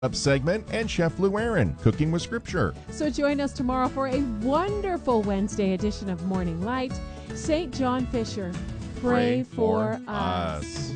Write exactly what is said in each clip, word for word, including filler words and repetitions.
Up segment and Chef Lou Aaron, Cooking with Scripture. So join us tomorrow for a wonderful Wednesday edition of Morning Light. Saint John Fisher, pray, pray for, for us. us.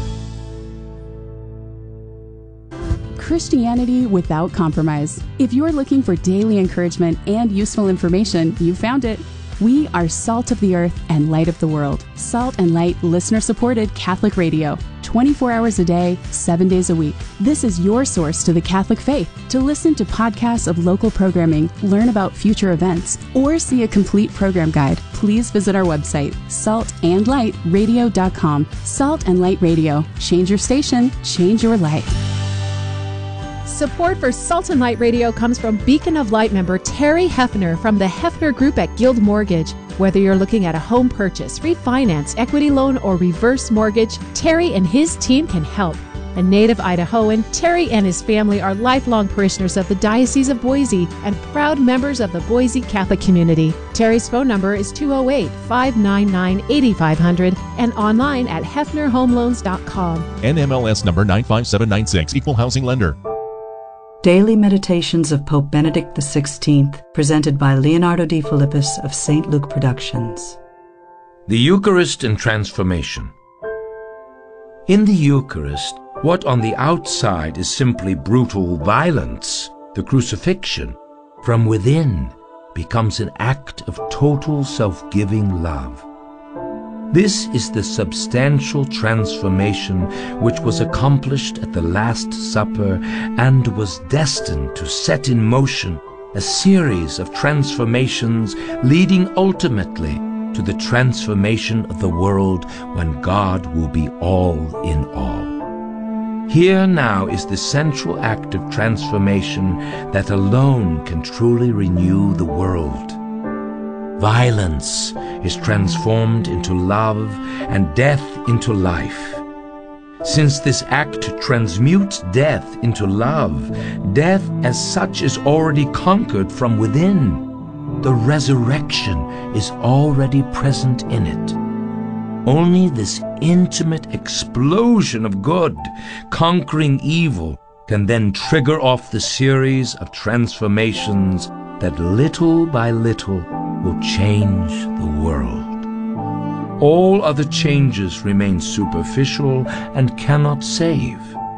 Christianity without compromise. If you're looking for daily encouragement and useful information, you found it. We are Salt of the Earth and Light of the World. Salt and Light listener-supported Catholic radio. twenty-four hours a day, seven days a week. This is your source to the Catholic faith. To listen to podcasts of local programming, learn about future events, or see a complete program guide, please visit our website, salt and light radio dot com. Salt and Light Radio. Change your station, change your life. Support for Salt and Light Radio comes from Beacon of Light member Terry Hefner from the Hefner Group at Guild Mortgage. Whether you're looking at a home purchase, refinance, equity loan, or reverse mortgage, Terry and his team can help. A native Idahoan, Terry and his family are lifelong parishioners of the Diocese of Boise and proud members of the Boise Catholic community. Terry's phone number is two oh eight, five nine nine, eight five zero zero and online at hefner home loans dot com. N M L S number nine five seven nine six, Equal Housing Lender. Daily Meditations of Pope Benedict the sixteenth, presented by Leonardo D. Philippus of Saint Luke Productions. The Eucharist and Transformation. In the Eucharist, what on the outside is simply brutal violence, the crucifixion, from within becomes an act of total self-giving love. This is the substantial transformation which was accomplished at the Last Supper and was destined to set in motion a series of transformations leading ultimately to the transformation of the world when God will be all in all. Here now is the central act of transformation that alone can truly renew the world. Violence is transformed into love and death into life. Since this act transmutes death into love, death as such is already conquered from within. The resurrection is already present in it. Only this intimate explosion of good, conquering evil, can then trigger off the series of transformations that little by little will change the world. All other changes remain superficial and cannot save.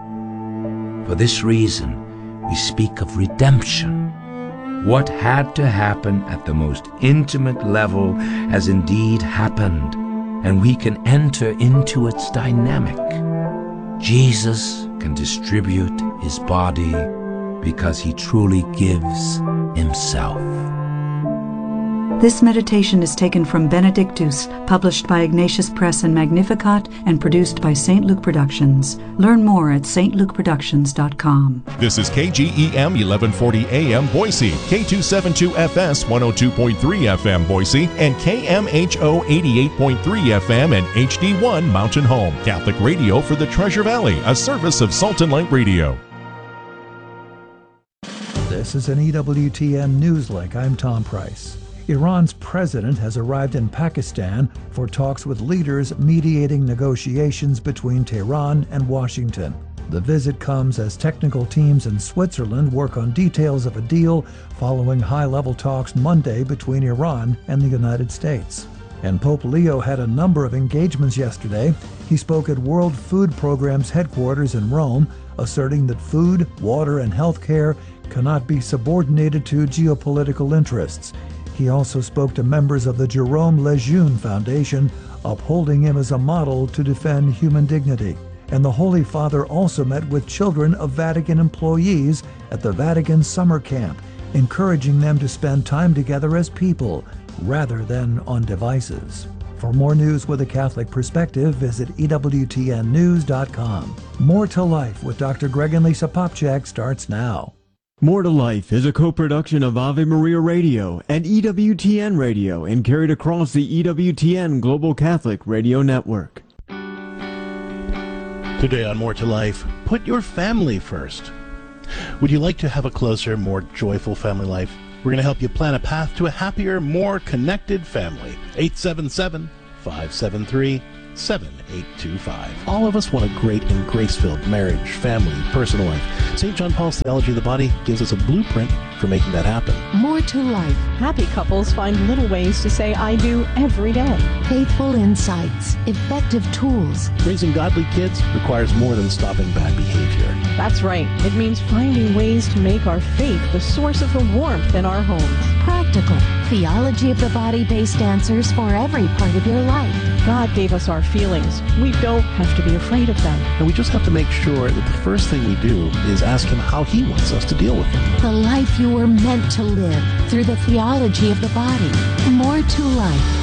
For this reason, we speak of redemption. What had to happen at the most intimate level has indeed happened, and we can enter into its dynamic. Jesus can distribute his body because he truly gives himself. This meditation is taken from Benedictus, published by Ignatius Press and Magnificat, and produced by Saint Luke Productions. Learn more at s t luke productions dot com. This is K G E M eleven forty A M Boise, K two seventy-two F S one oh two point three F M Boise, and K M H O eighty-eight point three F M and H D one Mountain Home. Catholic radio for the Treasure Valley, a service of Salt and Light Radio. This is an E W T N Newslink. I'm Tom Price. Iran's president has arrived in Pakistan for talks with leaders mediating negotiations between Tehran and Washington. The visit comes as technical teams in Switzerland work on details of a deal following high-level talks Monday between Iran and the United States. And Pope Leo had a number of engagements yesterday. He spoke at World Food Programme's headquarters in Rome, asserting that food, water, and health care cannot be subordinated to geopolitical interests. He also spoke to members of the Jerome Lejeune Foundation, upholding him as a model to defend human dignity. And the Holy Father also met with children of Vatican employees at the Vatican summer camp, encouraging them to spend time together as people rather than on devices. For more news with a Catholic perspective, visit E W T N news dot com. More to Life with Doctor Greg and Lisa Popchak starts now. More to Life is a co-production of Ave Maria Radio and E W T N Radio and carried across the E W T N Global Catholic Radio Network. Today on More to Life, put your family first. Would you like to have a closer, more joyful family life? We're going to help you plan a path to a happier, more connected family. eight seven seven, five seven three, seven eight two five. All of us want a great and grace-filled marriage, family, personal life. Saint John Paul's Theology of the Body gives us a blueprint for making that happen. More to life. Happy couples find little ways to say I do every day. Faithful insights. Effective tools. Raising godly kids requires more than stopping bad behavior. That's right. It means finding ways to make our faith the source of the warmth in our homes. Practical. Theology of the Body-based answers for every part of your life. God gave us our feelings. We don't have to be afraid of them. And we just have to make sure that the first thing we do is ask Him how He wants us to deal with them. The life you were meant to live through the theology of the body. More to life.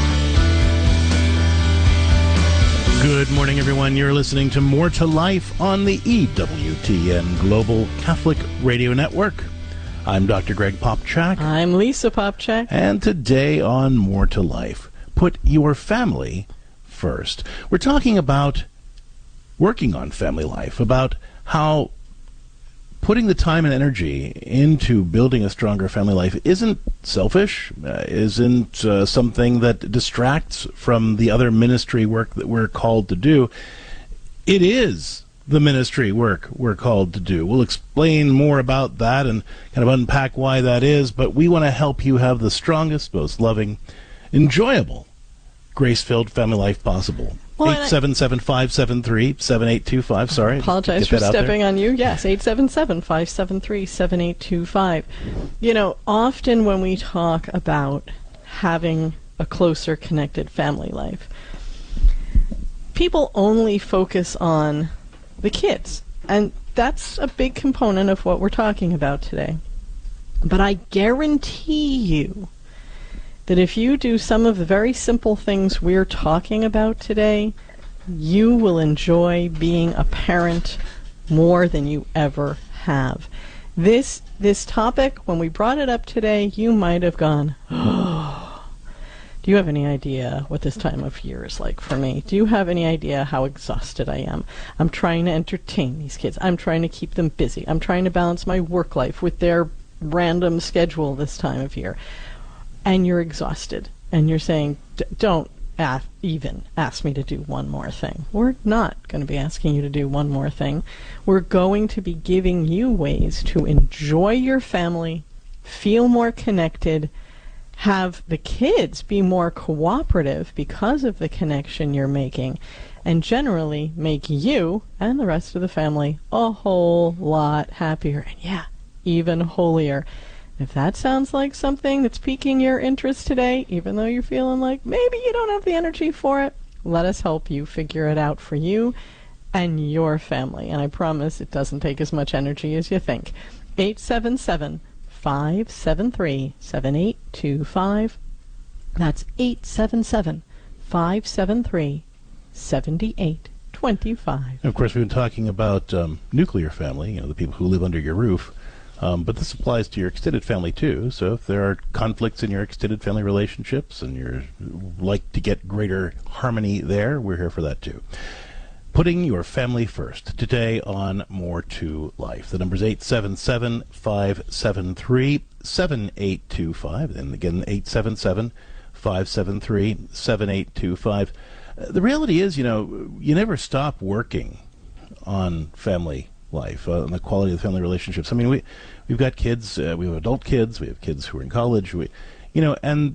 Good morning, everyone. You're listening to More to Life on the E W T N Global Catholic Radio Network. I'm Doctor Greg Popchak. I'm Lisa Popchak. And today on More to Life, put your family first. We're talking about working on family life, about how putting the time and energy into building a stronger family life isn't selfish, uh, isn't uh, something that distracts from the other ministry work that we're called to do. It is the ministry work we're called to do. We'll explain more about that and kind of unpack why that is, but we want to help you have the strongest, most loving, enjoyable, grace-filled family life possible. Well, eight seven seven, five seven three, seven eight two five. Sorry. Apologize for stepping on you. Yes, eight seven seven, five seven three, seven eight two five. You know, often when we talk about having a closer connected family life, people only focus on the kids. And that's a big component of what we're talking about today. But I guarantee you that if you do some of the very simple things we're talking about today, you will enjoy being a parent more than you ever have. This this topic, when we brought it up today, you might have gone, oh. Do you have any idea what this time of year is like for me? Do you have any idea how exhausted I am? I'm trying to entertain these kids. I'm trying to keep them busy. I'm trying to balance my work life with their random schedule this time of year. And you're exhausted, and you're saying, D- don't af- even ask me to do one more thing. We're not going to be asking you to do one more thing. We're going to be giving you ways to enjoy your family, feel more connected, have the kids be more cooperative because of the connection you're making, and generally make you and the rest of the family a whole lot happier, and yeah, even holier. If that sounds like something that's piquing your interest today, even though you're feeling like maybe you don't have the energy for it, let us help you figure it out for you and your family. And I promise it doesn't take as much energy as you think. eight seven seven, five seven three, seven eight two five. That's eight seven seven, five seven three, seven eight two five. Of course, we've been talking about um, nuclear family, you know, the people who live under your roof. Um, but this applies to your extended family, too. So if there are conflicts in your extended family relationships and you're like to get greater harmony there, we're here for that, too. Putting your family first. Today on More to Life. The number's eight seven seven, five seven three, seven eight two five. And again, eight seven seven, five seven three, seven eight two five. Uh, the reality is, you know, you never stop working on family life, uh, and the quality of the family relationships. I mean, we, we've got kids, uh, we have adult kids, we have kids who are in college, we, you know, and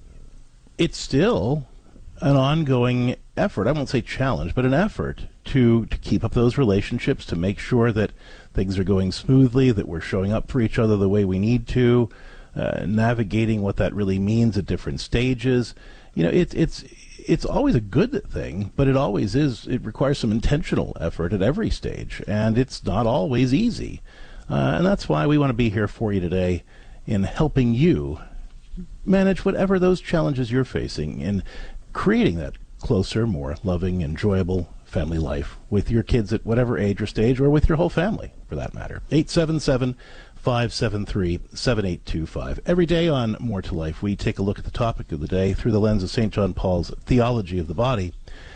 it's still an ongoing effort. I won't say challenge, but an effort to, to keep up those relationships, to make sure that things are going smoothly, that we're showing up for each other the way we need to, uh, navigating what that really means at different stages. You know, it's it's it's always a good thing, but it always is, it requires some intentional effort at every stage, and it's not always easy. Uh, and that's why we want to be here for you today in helping you manage whatever those challenges you're facing in creating that closer, more loving, enjoyable family life with your kids at whatever age or stage, or with your whole family, for that matter. eight seven seven, five seven three, seven eight two five. Every day on More to Life, we take a look at the topic of the day through the lens of Saint John Paul's Theology of the Body.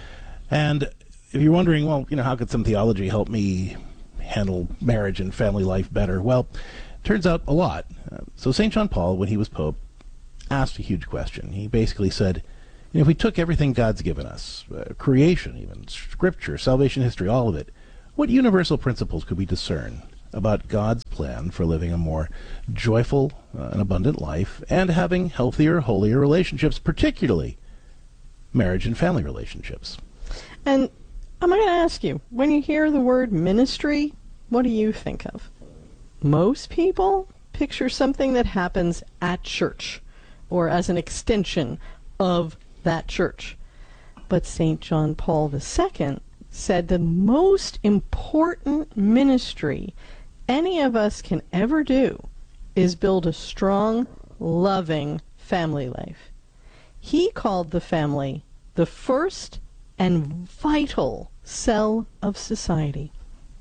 And if you're wondering, well, you know, how could some theology help me handle marriage and family life better? Well, turns out a lot. Uh, so Saint John Paul, when he was Pope, asked a huge question. He basically said, And if we took everything God's given us, uh, creation even, scripture, salvation history, all of it, what universal principles could we discern about God's plan for living a more joyful uh, and abundant life and having healthier, holier relationships, particularly marriage and family relationships? And I'm going to ask you, when you hear the word ministry, what do you think of? Most people picture something that happens at church or as an extension of that church. But Saint John Paul the Second said the most important ministry any of us can ever do is build a strong, loving family life. He called the family the first and vital cell of society.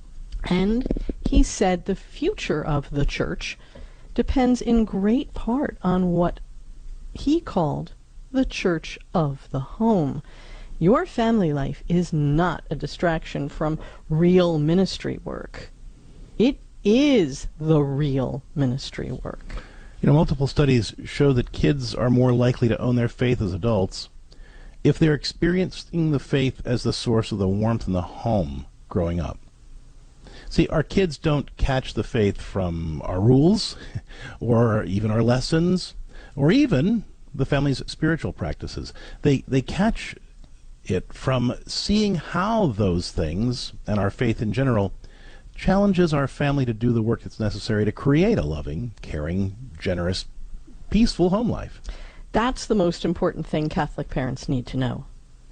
And he said the future of the church depends in great part on what he called the church of the home. Your family life is not a distraction from real ministry work. It is the real ministry work. You know, multiple studies show that kids are more likely to own their faith as adults if they're experiencing the faith as the source of the warmth in the home growing up. See, our kids don't catch the faith from our rules or even our lessons or even the family's spiritual practices. They they catch it from seeing how those things and our faith in general challenges our family to do the work that's necessary to create a loving, caring, generous, peaceful home life. That's the most important thing Catholic parents need to know.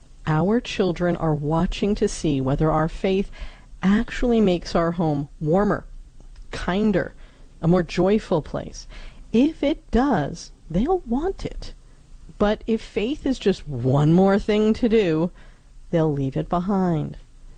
Our children are watching to see whether our faith actually makes our home warmer, kinder, a more joyful place. If it does, they'll want it. But if faith is just one more thing to do, they'll leave it behind.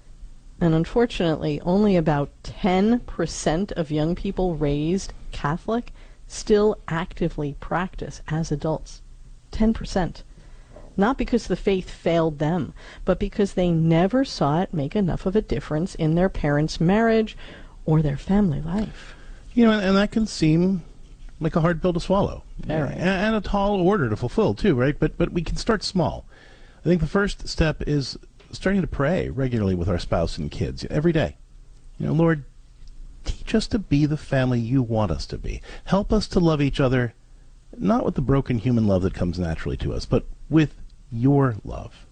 And unfortunately, only about ten percent of young people raised Catholic still actively practice as adults. ten percent. Not because the faith failed them, but because they never saw it make enough of a difference in their parents' marriage or their family life. You know, and that can seem like a hard pill to swallow. Very. And, and a tall order to fulfill, too, right? But but we can start small. I think the first step is starting to pray regularly with our spouse and kids every day. You know, Lord, teach us to be the family you want us to be. Help us to love each other, not with the broken human love that comes naturally to us, but with your love.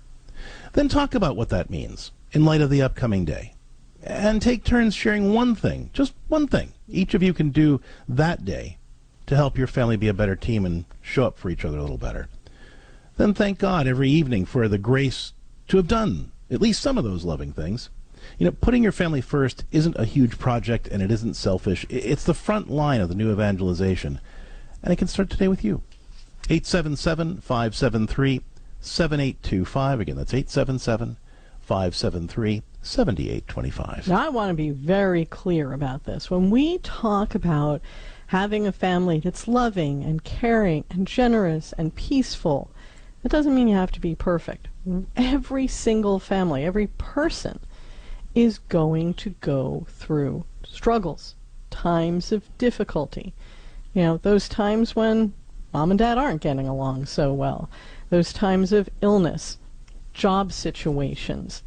Then talk about what that means in light of the upcoming day. And take turns sharing one thing, just one thing, each of you can do that day to help your family be a better team and show up for each other a little better. Then thank God every evening for the grace to have done at least some of those loving things. You know, putting your family first isn't a huge project, and it isn't selfish. It's the front line of the new evangelization, and it can start today with you. eight seven seven, five seven three, seven eight two five. Again, that's eight seven seven, five seven three, seven eight two five. Now, I want to be very clear about this. When we talk about having a family that's loving and caring and generous and peaceful, it doesn't mean you have to be perfect. Every single family, every person is going to go through struggles, times of difficulty. You know, those times when mom and dad aren't getting along so well, those times of illness, job situations,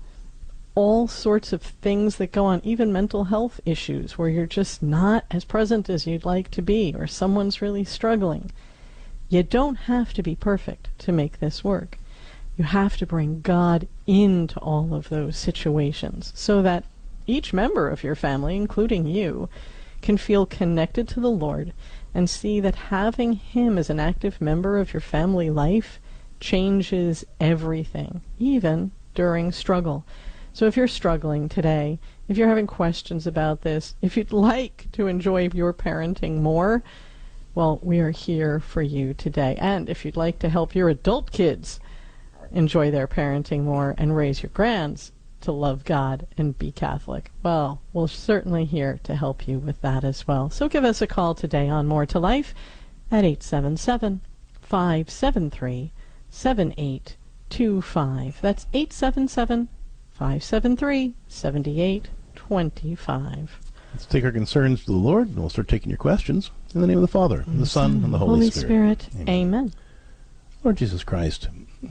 all sorts of things that go on, even mental health issues where you're just not as present as you'd like to be, or someone's really struggling. You don't have to be perfect to make this work. You have to bring God into all of those situations so that each member of your family, including you, can feel connected to the Lord and see that having Him as an active member of your family life changes everything, even during struggle. So if you're struggling today, if you're having questions about this, if you'd like to enjoy your parenting more, well, we are here for you today. And if you'd like to help your adult kids enjoy their parenting more and raise your grands to love God and be Catholic, well, we're certainly here to help you with that as well. So give us a call today on More to Life at eight seven seven, five seven three, seven eight two five. That's eight seven seven, five seven three, seven eight two five. Let's take our concerns to the Lord, and we'll start taking your questions in the name of the Father, and the Son, and the Holy, Holy Spirit. Spirit. Amen. Amen. Lord Jesus Christ,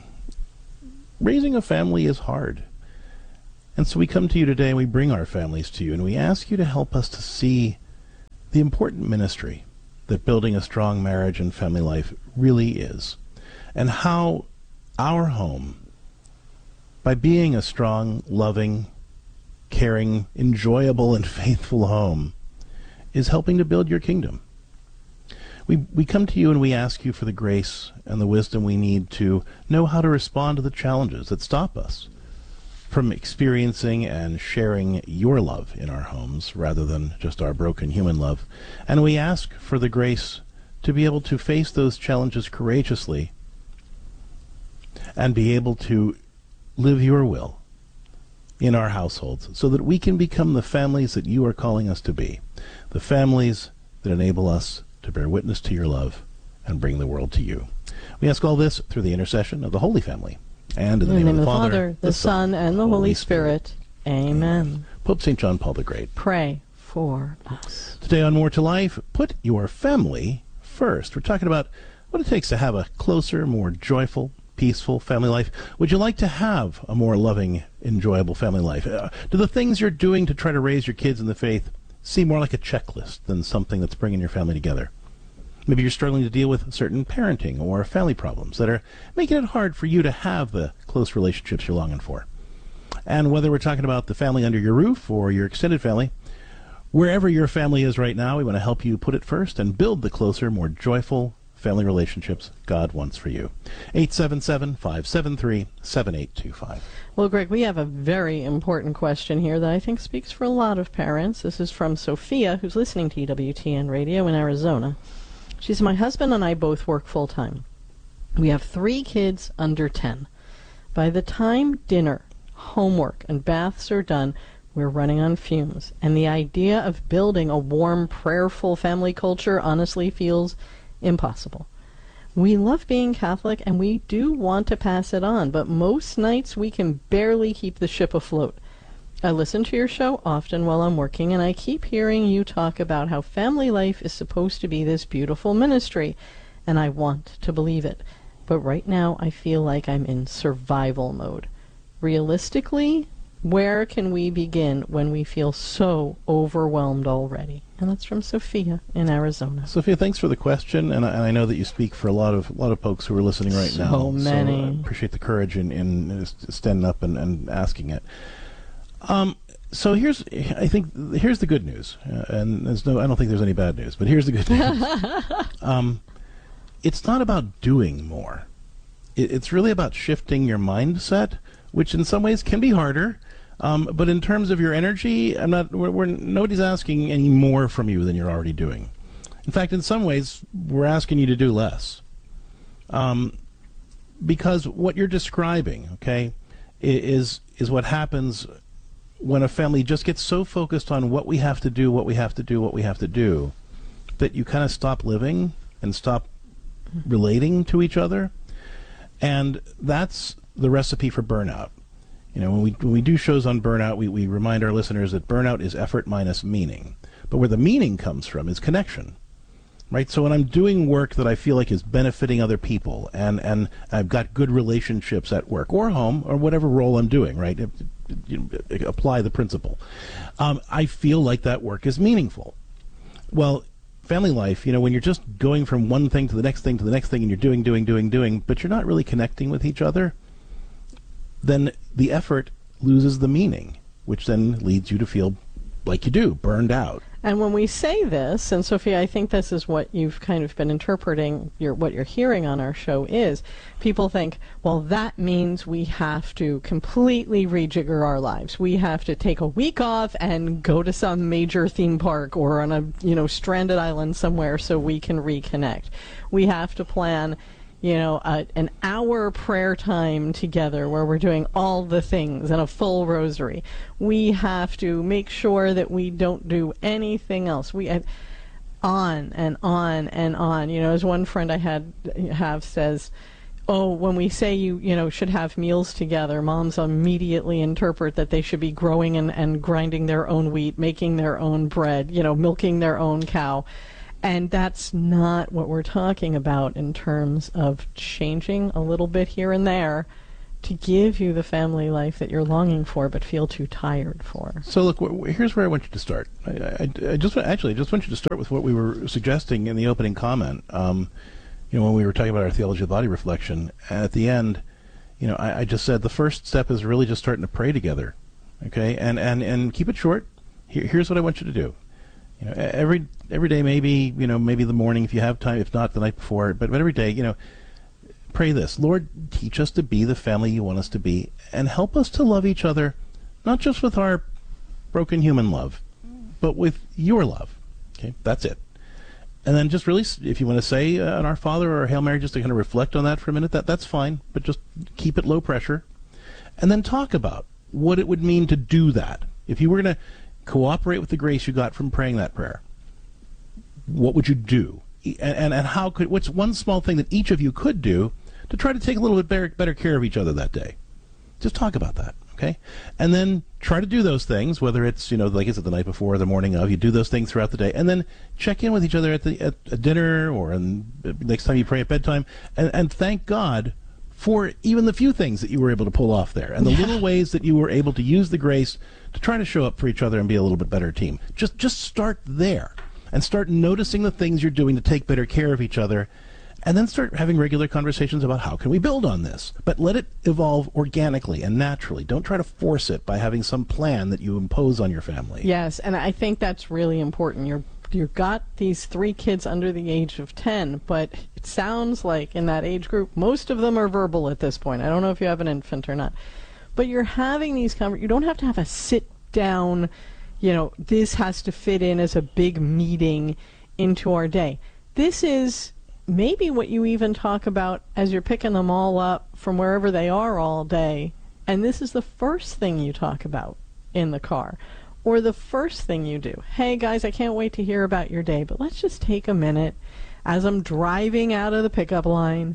raising a family is hard. And so we come to you today and we bring our families to you and we ask you to help us to see the important ministry that building a strong marriage and family life really is, and how our home, by being a strong, loving, caring, enjoyable, and faithful home, is helping to build your kingdom. We we come to you and we ask you for the grace and the wisdom we need to know how to respond to the challenges that stop us from experiencing and sharing your love in our homes rather than just our broken human love. And we ask for the grace to be able to face those challenges courageously and be able to live your will in our households so that we can become the families that you are calling us to be, the families that enable us to bear witness to your love and bring the world to you. We ask all this through the intercession of the Holy Family. And in the, in name, the name of the Father, Father the, the Son, and the Holy, Holy Spirit. Spirit. Amen. Pope Saint John Paul the Great, pray for us. Today on More to Life, put your family first. We're talking about what it takes to have a closer, more joyful, peaceful family life. Would you like to have a more loving, enjoyable family life? Uh, do the things you're doing to try to raise your kids in the faith seem more like a checklist than something that's bringing your family together? Maybe you're struggling to deal with certain parenting or family problems that are making it hard for you to have the close relationships you're longing for. And whether we're talking about the family under your roof or your extended family, wherever your family is right now, we want to help you put it first and build the closer, more joyful family relationships God wants for you. eight seven seven, five seven three, seven eight two five. Well, Greg, we have a very important question here that I think speaks for a lot of parents. This is from Sophia, who's listening to E W T N Radio in Arizona. She says, my husband and I both work full-time. We have three kids under ten. By the time dinner, homework, and baths are done, we're running on fumes. And the idea of building a warm, prayerful family culture honestly feels impossible. We love being Catholic, and we do want to pass it on, but most nights we can barely keep the ship afloat. I listen to your show often while I'm working, and I keep hearing you talk about how family life is supposed to be this beautiful ministry, and I want to believe it. But right now I feel like I'm in survival mode. Realistically, where can we begin when we feel so overwhelmed already? And that's from Sophia in Arizona. Sophia, thanks for the question, and I, and I know that you speak for a lot of a lot of folks who are listening right so now. So many. I appreciate the courage in, in standing up and, and asking it. Um, so here's, I think, here's the good news, uh, and there's no, I don't think there's any bad news, but here's the good news. um, it's not about doing more. It, it's really about shifting your mindset, which in some ways can be harder. Um, but in terms of your energy, I'm not. We're, we're nobody's asking any more from you than you're already doing. In fact, in some ways, we're asking you to do less. Um, because what you're describing, okay, is is what happens when a family just gets so focused on what we have to do, what we have to do, what we have to do, that you kind of stop living and stop relating to each other. And that's the recipe for burnout. You know, when we when we do shows on burnout, we, we remind our listeners that burnout is effort minus meaning. But where the meaning comes from is connection. Right? So when I'm doing work that I feel like is benefiting other people, and, and I've got good relationships at work or home or whatever role I'm doing, right? You apply the principle. Um, I feel like that work is meaningful. Well, family life, you know, when you're just going from one thing to the next thing to the next thing and you're doing, doing, doing, doing, but you're not really connecting with each other, then the effort loses the meaning, which then leads you to feel like you do, burned out. And when we say this, and Sophia, I think this is what you've kind of been interpreting, your, what you're hearing on our show is, people think, well, that means we have to completely rejigger our lives. We have to take a week off and go to some major theme park or on a, you know, stranded island somewhere so we can reconnect. We have to plan, you know, a, an hour prayer time together where we're doing all the things and a full rosary. We have to make sure that we don't do anything else. We uh, on and on and on. You know, as one friend I had have says, oh, when we say you, you know, should have meals together, moms immediately interpret that they should be growing and, and grinding their own wheat, making their own bread, you know, milking their own cow. And that's not what we're talking about in terms of changing a little bit here and there to give you the family life that you're longing for but feel too tired for. So look, wh- here's where I want you to start. I, I, I just actually I just want you to start with what we were suggesting in the opening comment. Um, you know, when we were talking about our theology of the body reflection, and at the end, you know, I, I just said the first step is really just starting to pray together. Okay, and and and keep it short. Here, here's what I want you to do. You know, every every day, maybe you know, maybe the morning if you have time. If not, the night before. But but every day, you know. Pray this: Lord, teach us to be the family you want us to be, and help us to love each other, not just with our broken human love, but with your love. Okay, that's it. And then just really, if you want to say uh, an Our Father or a Hail Mary, just to kind of reflect on that for a minute, that that's fine, but just keep it low pressure. And then talk about what it would mean to do that. If you were going to cooperate with the grace you got from praying that prayer, what would you do? And, and, and how could, what's one small thing that each of you could do to try to take a little bit better, better care of each other that day? Just talk about that, okay? And then try to do those things, whether it's, you know, like I said, the night before or the morning of, you do those things throughout the day, and then check in with each other at the at, at dinner or in, next time you pray at bedtime, and, and thank God for even the few things that you were able to pull off there, and the little ways that you were able to use the grace to try to show up for each other and be a little bit better team. Just just start there. And start noticing the things you're doing to take better care of each other, and then start having regular conversations about how can we build on this. But let it evolve organically and naturally. Don't try to force it by having some plan that you impose on your family. Yes, and I think that's really important. You're you've got these three kids under the age of ten, but it sounds like in that age group, most of them are verbal at this point. I don't know if you have an infant or not. But you're having these conversations. You don't have to have a sit-down, you know, this has to fit in as a big meeting into our day. This is maybe what you even talk about as you're picking them all up from wherever they are all day, and this is the first thing you talk about in the car, or the first thing you do. Hey guys, I can't wait to hear about your day, but let's just take a minute as I'm driving out of the pickup line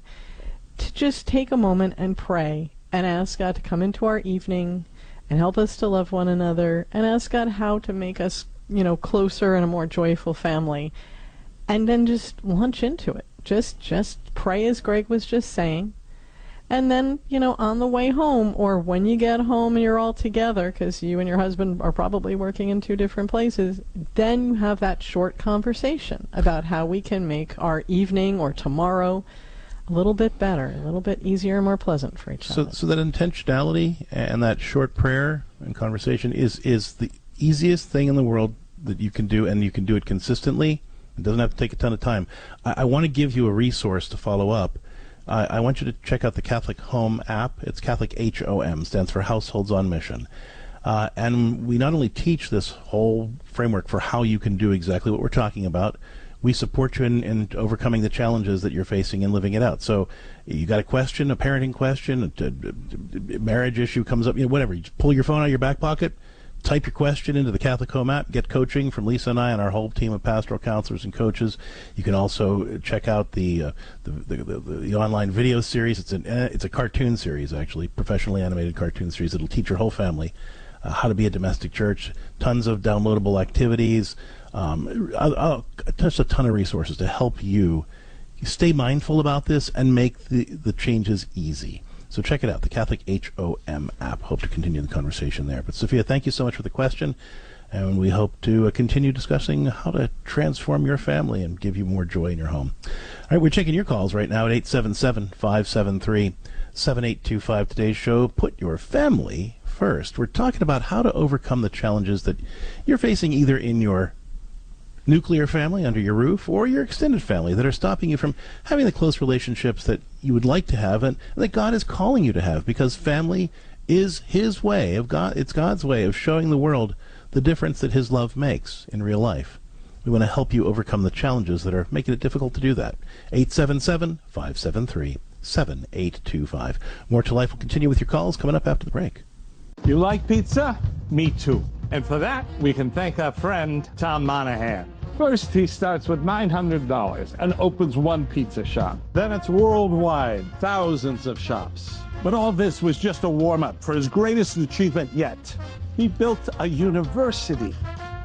to just take a moment and pray and ask God to come into our evening and help us to love one another, and ask God how to make us, you know, closer and a more joyful family. And then just launch into it. Just just pray, as Greg was just saying. And then, you know, on the way home, or when you get home and you're all together, because you and your husband are probably working in two different places, then you have that short conversation about how we can make our evening or tomorrow a little bit better, a little bit easier and more pleasant for each so, other. So that intentionality and that short prayer and conversation is, is the easiest thing in the world that you can do, and you can do it consistently. It doesn't have to take a ton of time. I, I want to give you a resource to follow up. I, I want you to check out the Catholic Home app. It's Catholic H O M, stands for Households on Mission. Uh, and we not only teach this whole framework for how you can do exactly what we're talking about, we support you in, in overcoming the challenges that you're facing and living it out. So you got a question, a parenting question, a, a, a marriage issue comes up, you know, whatever. You just pull your phone out of your back pocket, type your question into the Catholic Home app, get coaching from Lisa and I and our whole team of pastoral counselors and coaches. You can also check out the uh, the, the, the the online video series. It's an uh, it's a cartoon series, actually, professionally animated cartoon series. It'll teach your whole family uh, how to be a domestic church. Tons of downloadable activities. Um, I'll, I'll touch a ton of resources to help you stay mindful about this and make the, the changes easy. So check it out, the Catholic H O M app. Hope to continue the conversation there. But Sophia, thank you so much for the question, and we hope to uh, continue discussing how to transform your family and give you more joy in your home. All right, we're taking your calls right now at eight seven seven, five seven three, seven eight two five. Today's show, Put Your Family First. We're talking about how to overcome the challenges that you're facing either in your nuclear family under your roof or your extended family that are stopping you from having the close relationships that you would like to have and that God is calling you to have, because family is his way of God. It's God's way of showing the world the difference that his love makes in real life. We want to help you overcome the challenges that are making it difficult to do that. eight seven seven, five seven three, seven eight two five. More to Life will continue with your calls coming up after the break. You like pizza? Me too. And for that, we can thank our friend, Tom Monahan. First, he starts with nine hundred dollars and opens one pizza shop. Then it's worldwide, thousands of shops. But all this was just a warm-up for his greatest achievement yet. He built a university.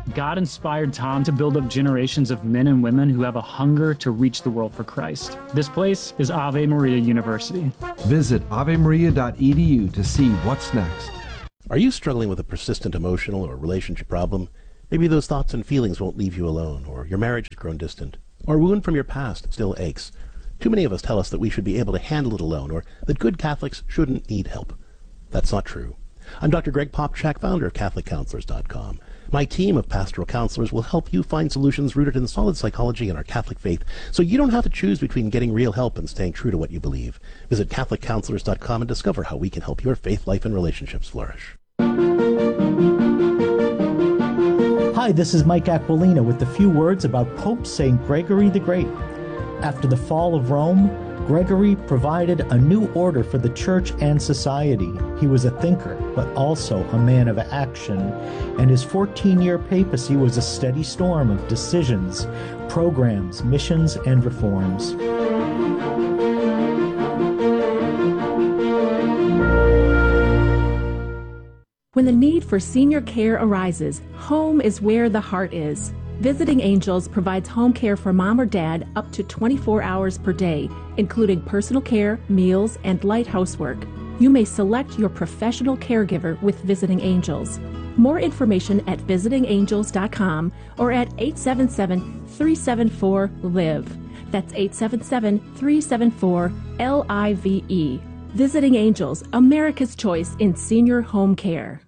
God inspired Tom to build up generations of men and women who have a hunger to reach the world for Christ. This place is Ave Maria University. Visit ave maria dot e d u to see what's next. Are you struggling with a persistent emotional or relationship problem? Maybe those thoughts and feelings won't leave you alone, or your marriage has grown distant, or a wound from your past still aches. Too many of us tell us that we should be able to handle it alone, or that good Catholics shouldn't need help. That's not true. I'm Doctor Greg Popchak, founder of Catholic Counselors dot com. My team of pastoral counselors will help you find solutions rooted in solid psychology and our Catholic faith, so you don't have to choose between getting real help and staying true to what you believe. Visit Catholic Counselors dot com and discover how we can help your faith, life, and relationships flourish. Hi, this is Mike Aquilina with a few words about Pope Saint Gregory the Great. After the fall of Rome, Gregory provided a new order for the church and society. He was a thinker, but also a man of action, and his fourteen-year papacy was a steady storm of decisions, programs, missions, and reforms. When the need for senior care arises, home is where the heart is. Visiting Angels provides home care for mom or dad up to twenty-four hours per day, including personal care, meals, and light housework. You may select your professional caregiver with Visiting Angels. More information at visiting angels dot com or at eight seven seven, three seven four, L I V E. That's eight seven seven, three seven four, L I V E. Visiting Angels, America's choice in senior home care.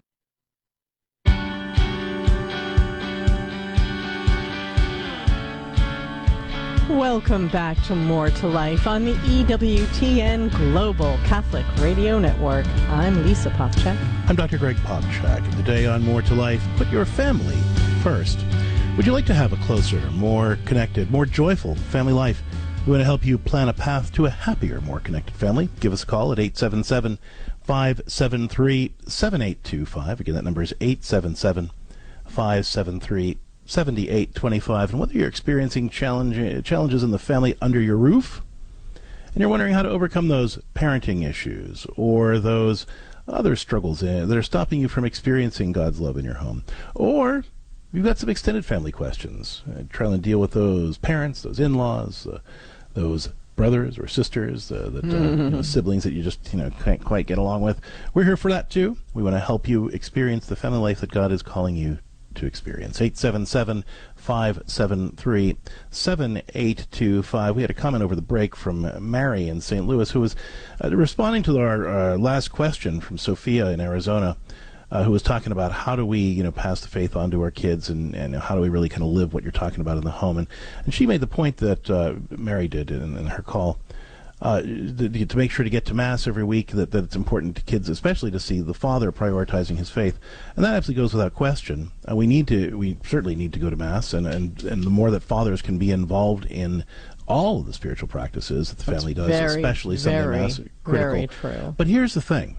Welcome back to More to Life on the E W T N Global Catholic Radio Network. I'm Lisa Popchak. I'm Doctor Greg Popchak, and today on More to Life, put your family first. Would you like to have a closer, more connected, more joyful family life? We want to help you plan a path to a happier, more connected family. Give us a call at eight seven seven, five seven three, seven eight two five. Again, that number is eight seven seven, five seven three, seven eight two five. And whether you're experiencing challenge, challenges in the family under your roof, and you're wondering how to overcome those parenting issues or those other struggles that are stopping you from experiencing God's love in your home, or you've got some extended family questions, uh, trying to deal with those parents, those in-laws, uh, those brothers or sisters, uh, that uh, mm-hmm. you know, siblings that you just you know can't quite get along with. We're here for that too. We want to help you experience the family life that God is calling you to experience. eight seven seven, five seven three, seven eight two five. We had a comment over the break from Mary in Saint Louis, who was uh, responding to our uh, last question from Sophia in Arizona, uh, who was talking about how do we, you know, pass the faith on to our kids, and, and how do we really kind of live what you're talking about in the home. And, and she made the point that uh, Mary did in, in her call, Uh, to, to make sure to get to Mass every week, that, that it's important to kids, especially to see the father prioritizing his faith. And that absolutely goes without question. Uh, we need to, we certainly need to go to Mass, and, and, and the more that fathers can be involved in all of the spiritual practices that the family does, very, especially Sunday very, Mass, critical. Very true. But here's the thing.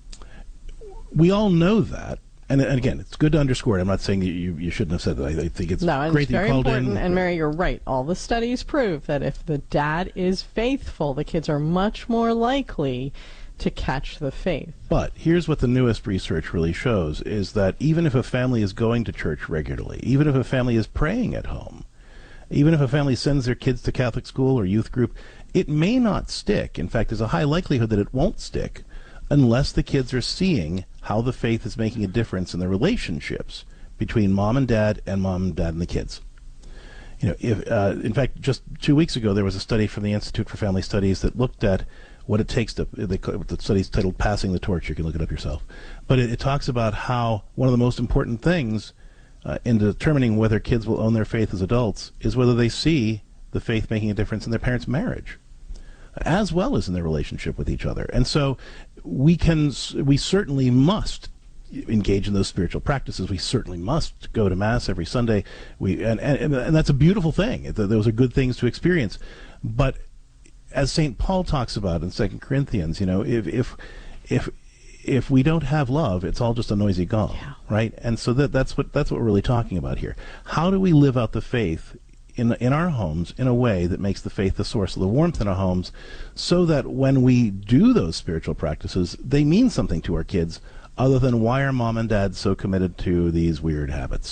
We all know that. And, and again, it's good to underscore it. I'm not saying that you, you shouldn't have said that. I, I think it's no, and great it's that very you called important. in. And Mary, you're right. All the studies prove that if the dad is faithful, the kids are much more likely to catch the faith. But here's what the newest research really shows, is that even if a family is going to church regularly, even if a family is praying at home, even if a family sends their kids to Catholic school or youth group, it may not stick. In fact, there's a high likelihood that it won't stick unless the kids are seeing how the faith is making a difference in the relationships between mom and dad and mom and dad and the kids. You know, if uh, in fact, just two weeks ago, there was a study from the Institute for Family Studies that looked at what it takes to, they, the study's titled Passing the Torch, you can look it up yourself, but it, it talks about how one of the most important things uh, in determining whether kids will own their faith as adults is whether they see the faith making a difference in their parents' marriage, as well as in their relationship with each other. And so we can, we certainly must engage in those spiritual practices. We certainly must go to Mass every Sunday. We and, and, and that's a beautiful thing. Those are good things to experience. But as Saint Paul talks about in Second Corinthians, you know, if if if if we don't have love, it's all just a noisy gong, yeah. right? And so that that's what that's what we're really talking about here. How do we live out the faith in in our homes in a way that makes the faith the source of the warmth in our homes, so that when we do those spiritual practices, they mean something to our kids, other than why are mom and dad so committed to these weird habits?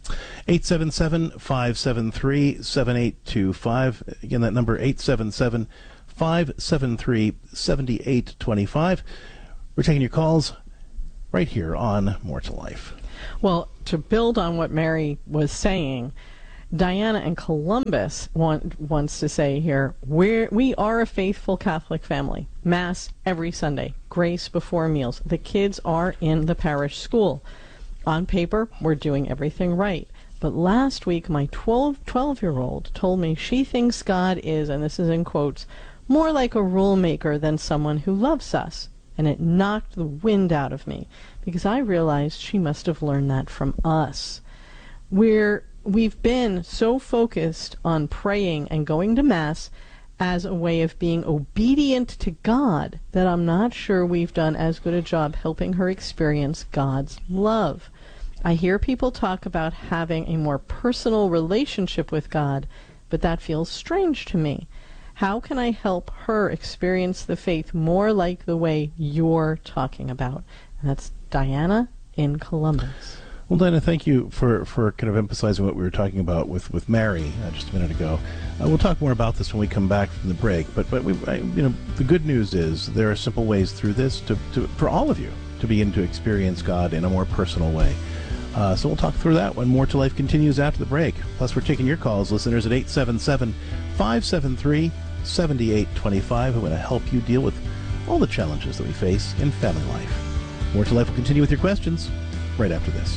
eight seven seven, five seven three, seven eight two five. Again, that number, eight seven seven, five seven three, seven eight two five. We're taking your calls right here on More to Life. Well, to build on what Mary was saying, Diana in Columbus want, wants to say here, we're, we are a faithful Catholic family. Mass every Sunday. Grace before meals. The kids are in the parish school. On paper, we're doing everything right. But last week, my twelve-year-old told me she thinks God is, and this is in quotes, more like a rule maker than someone who loves us. And it knocked the wind out of me, because I realized she must have learned that from us. We're, we've been so focused on praying and going to Mass as a way of being obedient to God that I'm not sure we've done as good a job helping her experience God's love. I hear people talk about having a more personal relationship with God, but that feels strange to me. How can I help her experience the faith more like the way you're talking about? And that's Diana in Columbus. Well, Diana, thank you for, for kind of emphasizing what we were talking about with, with Mary uh, just a minute ago. Uh, we'll talk more about this when we come back from the break. But but we, I, you know, the good news is there are simple ways through this to, to for all of you to begin to experience God in a more personal way. Uh, so we'll talk through that when More to Life continues after the break. Plus, we're taking your calls, listeners, at eight seven seven, five seven three, seven eight two five. We're going to help you deal with all the challenges that we face in family life. More to Life will continue with your questions right after this.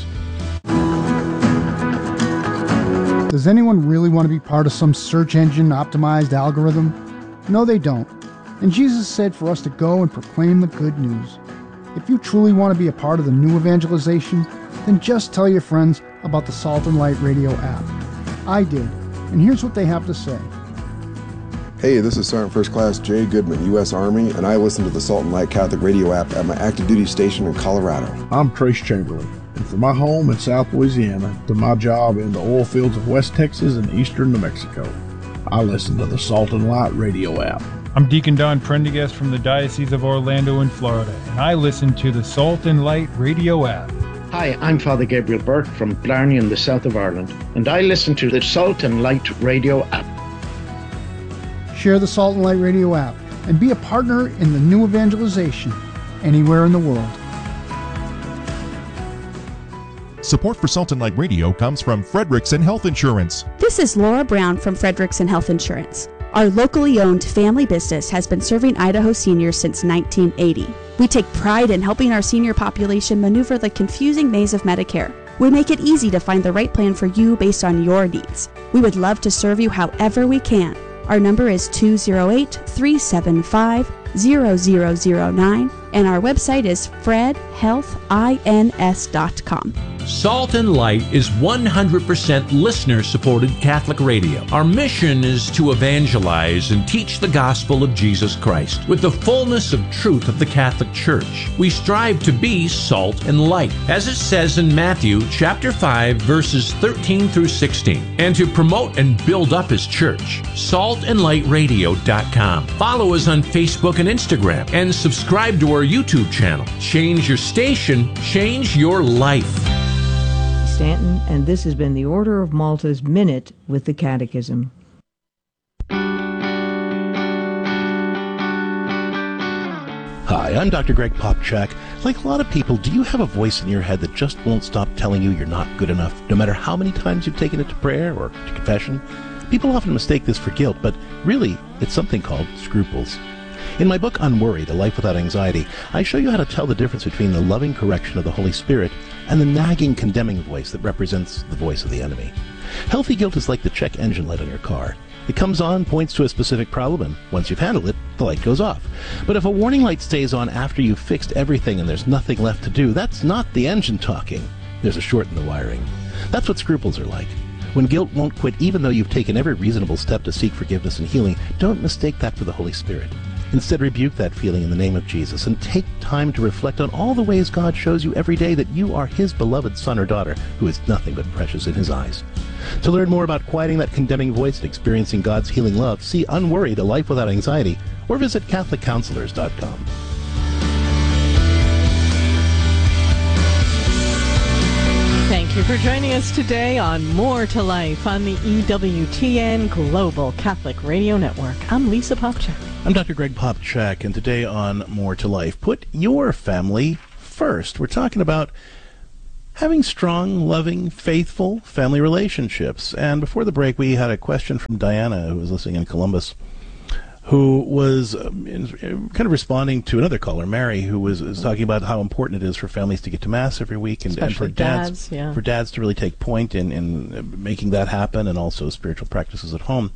Does anyone really want to be part of some search engine optimized algorithm? No, they don't. And Jesus said for us to go and proclaim the good news. If you truly want to be a part of the new evangelization, then just tell your friends about the Salt and Light Radio app. I did, and here's what they have to say. Hey, this is Sergeant First Class Jay Goodman, U S Army, and I listen to the Salt and Light Catholic Radio app at my active duty station in Colorado. I'm Trace Chamberlain, and from my home in South Louisiana to my job in the oil fields of West Texas and eastern New Mexico, I listen to the Salt and Light Radio app. I'm Deacon Don Prendergast from the Diocese of Orlando in Florida, and I listen to the Salt and Light Radio app. Hi, I'm Father Gabriel Burke from Blarney in the south of Ireland, and I listen to the Salt and Light Radio app. Share the Salt and Light Radio app and be a partner in the new evangelization anywhere in the world. Support for Salt and Light Radio comes from Frederickson Health Insurance. This is Laura Brown from Frederickson Health Insurance. Our locally owned family business has been serving Idaho seniors since nineteen eighty. We take pride in helping our senior population maneuver the confusing maze of Medicare. We make it easy to find the right plan for you based on your needs. We would love to serve you however we can. Our number is two oh eight, three seven five, zero zero zero nine, and our website is fred health ins dot com. Salt and Light is one hundred percent listener-supported Catholic radio. Our mission is to evangelize and teach the gospel of Jesus Christ with the fullness of truth of the Catholic Church. We strive to be salt and light, as it says in Matthew chapter five, verses thirteen through sixteen, and to promote and build up His church. salt and light radio dot com. Follow us on Facebook and Instagram, and subscribe to our YouTube channel. Change your station, change your life. Stanton, and this has been the Order of Malta's Minute with the Catechism. Hi, I'm Doctor Greg Popchak. Like a lot of people, do you have a voice in your head that just won't stop telling you you're not good enough, no matter how many times you've taken it to prayer or to confession? People often mistake this for guilt, but really, it's something called scruples. In my book, Unworried, A Life Without Anxiety, I show you how to tell the difference between the loving correction of the Holy Spirit and the nagging, condemning voice that represents the voice of the enemy. Healthy guilt is like the check engine light on your car. It comes on, points to a specific problem, and once you've handled it, the light goes off. But if a warning light stays on after you've fixed everything and there's nothing left to do, that's not the engine talking. There's a short in the wiring. That's what scruples are like. When guilt won't quit even though you've taken every reasonable step to seek forgiveness and healing, don't mistake that for the Holy Spirit. Instead, rebuke that feeling in the name of Jesus and take time to reflect on all the ways God shows you every day that you are His beloved son or daughter who is nothing but precious in His eyes. To learn more about quieting that condemning voice and experiencing God's healing love, see Unworried, A Life Without Anxiety, or visit Catholic Counselors dot com. Thank Thank you for joining us today on More to Life on the E W T N Global Catholic Radio Network. I'm Lisa Popchak. I'm Doctor Greg Popchak, and today on More to Life, put your family first. We're talking about having strong, loving, faithful family relationships. And before the break, we had a question from Diana, who was listening in Columbus, who was um, in, kind of responding to another caller, Mary, who was, was talking about how important it is for families to get to Mass every week, and, and for dads, dads yeah. for dads to really take point in, in making that happen, and also spiritual practices at home.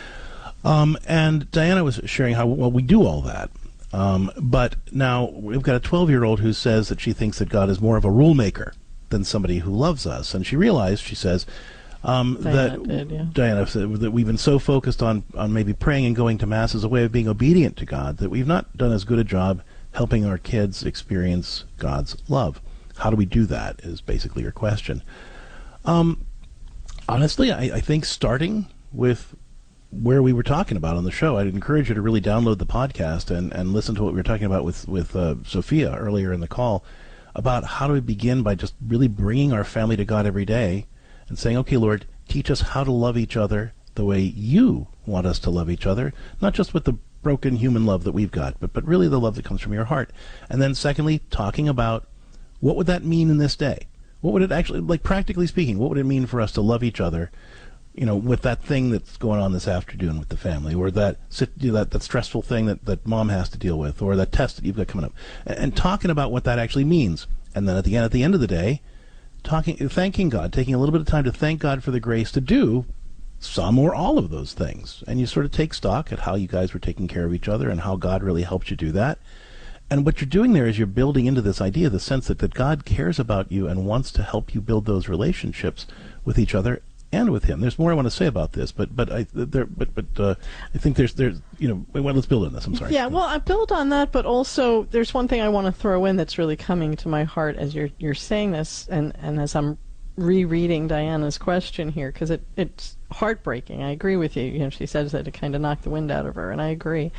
Um, and Diana was sharing how well we do all that. Um, but now we've got a twelve-year-old who says that she thinks that God is more of a rule maker than somebody who loves us. And she realized, she says, um, Diana that did, yeah. Diana said that we've been so focused on, on maybe praying and going to Mass as a way of being obedient to God that we've not done as good a job helping our kids experience God's love. How do we do that is basically your question. Um, honestly, I, I think starting with where we were talking about on the show, I'd encourage you to really download the podcast and, and listen to what we were talking about with, with uh, Sophia earlier in the call about how do we begin by just really bringing our family to God every day and saying, okay, Lord, teach us how to love each other the way you want us to love each other, not just with the broken human love that we've got, but, but really the love that comes from your heart. And then secondly, talking about what would that mean in this day? What would it actually, like practically speaking, what would it mean for us to love each other, you know, with that thing that's going on this afternoon with the family, or that that, that stressful thing that, that mom has to deal with, or that test that you've got coming up, and, and talking about what that actually means. And then at the end, at the end of the day, talking, thanking God, taking a little bit of time to thank God for the grace to do some or all of those things. And you sort of take stock at how you guys were taking care of each other and how God really helped you do that. And what you're doing there is you're building into this idea, the sense that, that God cares about you and wants to help you build those relationships with each other and with Him. There's more I want to say about this, but but I there but but uh, I think there's there's you know well, let's build on this. I'm sorry. Yeah, well, I build on that, but also there's one thing I want to throw in that's really coming to my heart as you're you're saying this, and and as I'm rereading Diana's question here, because it it's heartbreaking. I agree with you. You know, she says that it kind of knocked the wind out of her, and I agree.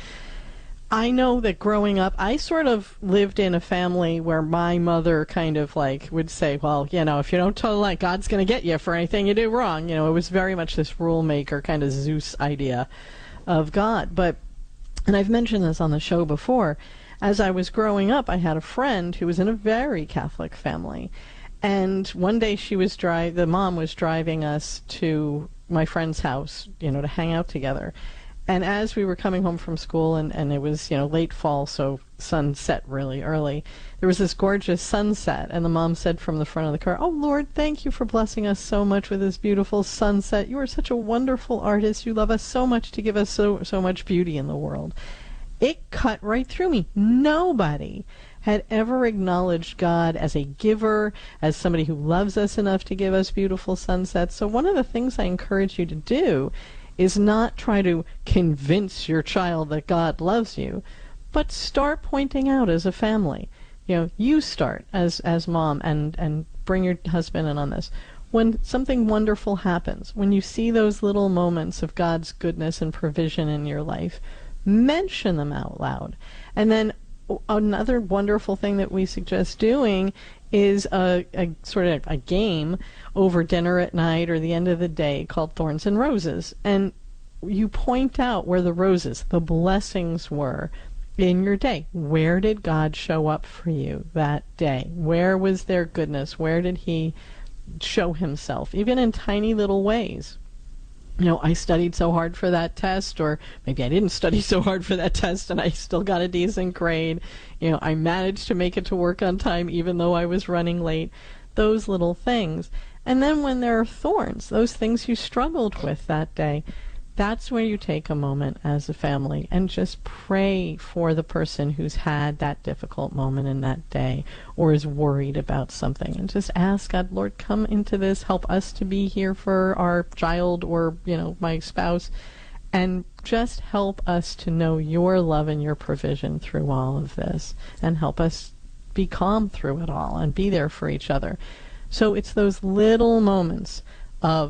I know that growing up, I sort of lived in a family where my mother kind of like would say, well, you know, if you don't tell like God's going to get you for anything you do wrong. You know, it was very much this rule maker kind of Zeus idea of God. But, and I've mentioned this on the show before, as I was growing up, I had a friend who was in a very Catholic family. And one day she was dri- the mom was driving us to my friend's house, you know, to hang out together. And as we were coming home from school, and, and it was, you know, late fall, so sun set really early, there was this gorgeous sunset, and the mom said from the front of the car, "Oh, Lord, thank you for blessing us so much with this beautiful sunset. You are such a wonderful artist. You love us so much to give us so, so much beauty in the world." It cut right through me. Nobody had ever acknowledged God as a giver, as somebody who loves us enough to give us beautiful sunsets. So one of the things I encourage you to do is not try to convince your child that God loves you, but start pointing out as a family. You know, you start as as mom, and, and bring your husband in on this. When something wonderful happens, when you see those little moments of God's goodness and provision in your life, mention them out loud. And then another wonderful thing that we suggest doing is a, a sort of a game over dinner at night or the end of the day called Thorns and Roses. And you point out where the roses, the blessings were in your day. Where did God show up for you that day? Where was there goodness? Where did He show Himself? Even in tiny little ways. You know, I studied so hard for that test, or maybe I didn't study so hard for that test and I still got a decent grade. You know, I managed to make it to work on time even though I was running late. Those little things. And then when there are thorns, those things you struggled with that day, that's where you take a moment as a family and just pray for the person who's had that difficult moment in that day or is worried about something, and just ask God, Lord, come into this, help us to be here for our child or, you know, my spouse, and just help us to know your love and your provision through all of this, and help us be calm through it all and be there for each other. So it's those little moments of